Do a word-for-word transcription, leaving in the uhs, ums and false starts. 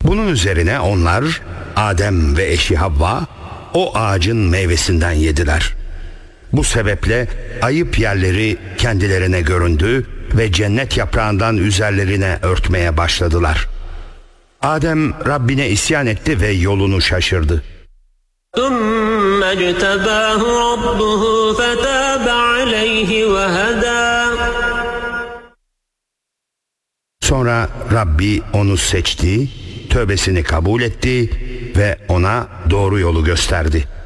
Bunun üzerine onlar, Adem ve eşi Havva, o ağacın meyvesinden yediler. Bu sebeple ayıp yerleri kendilerine göründü ve cennet yaprağından üzerlerine örtmeye başladılar. Adem Rabbine isyan etti ve yolunu şaşırdı. ثُمَّ اجْتَبَاهُ رَبُّهُ فَتَابَ عَلَيْهِ وَهَدَى. Sonra Rabbi onu seçti, tövbesini kabul etti ve ona doğru yolu gösterdi.